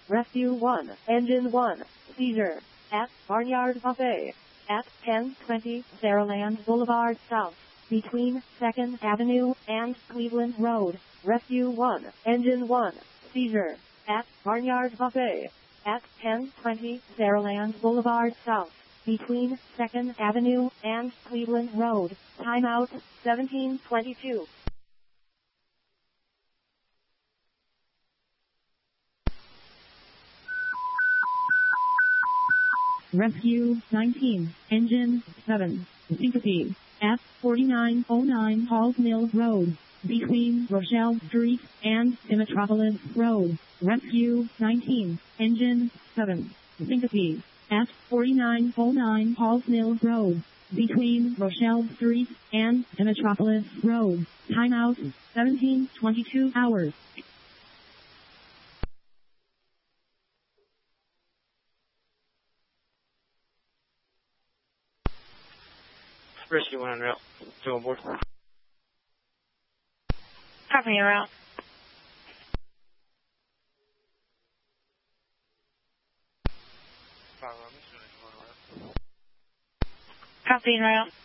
Rescue 1, Engine 1, seizure, at Barnyard Buffet, at 1020 Saraland Boulevard South, between 2nd Avenue and Cleveland Road. Rescue 1, Engine 1, seizure, at Barnyard Buffet, at 1020 Saraland Boulevard South, between 2nd Avenue and Cleveland Road. Timeout, 1722. Rescue 19, Engine 7, syncope, at 4909 Halls Mill Road, between Rochelle Street and Metropolis Road. Rescue 19, Engine 7, syncope, at 4909 Halls Mill Road, between Rochelle Street and Metropolis Road. Timeout, 1722 hours. Rescue 1 on route. 2 on board. Copy your route. Copy your route.